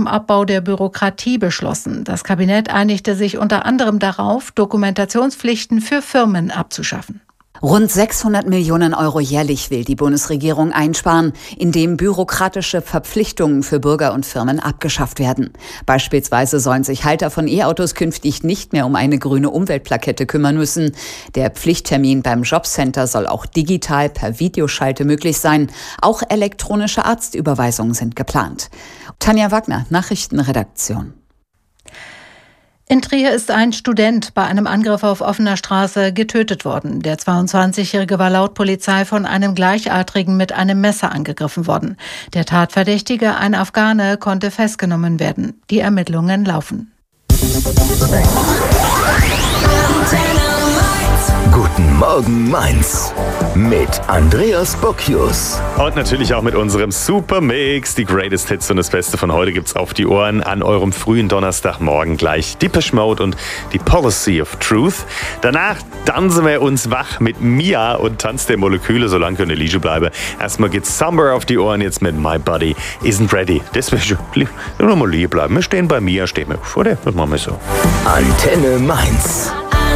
zum Abbau der Bürokratie beschlossen. Das Kabinett einigte sich unter anderem darauf, Dokumentationspflichten für Firmen abzuschaffen. Rund 600 Millionen Euro jährlich will die Bundesregierung einsparen, indem bürokratische Verpflichtungen für Bürger und Firmen abgeschafft werden. Beispielsweise sollen sich Halter von E-Autos künftig nicht mehr um eine grüne Umweltplakette kümmern müssen. Der Pflichttermin beim Jobcenter soll auch digital per Videoschalte möglich sein. Auch elektronische Arztüberweisungen sind geplant. Tanja Wagner, Nachrichtenredaktion. In Trier ist ein Student bei einem Angriff auf offener Straße getötet worden. Der 22-Jährige war laut Polizei von einem Gleichaltrigen mit einem Messer angegriffen worden. Der Tatverdächtige, ein Afghane, konnte festgenommen werden. Die Ermittlungen laufen. Guten Morgen Mainz mit Andreas Bocchius. Und natürlich auch mit unserem Supermix. Die Greatest Hits und das Beste von heute gibt's auf die Ohren an eurem frühen Donnerstagmorgen gleich. Depeche Mode und die Policy of Truth. Danach tanzen wir uns wach mit Mia und Tanz der Moleküle, solange könnt ihr liegen bleiben. Erstmal geht's Summer auf die Ohren, jetzt mit My Body Isn't Ready. Deswegen noch mal liegen bleiben. Wir stehen bei Mia, stehen wir vor der, das machen wir so. Antenne Mainz.